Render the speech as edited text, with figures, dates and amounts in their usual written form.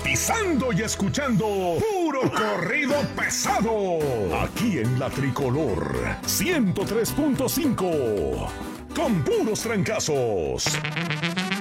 sintonizando y escuchando puro corrido pesado. Aquí en La Tricolor 103.5. Con puros trancazos.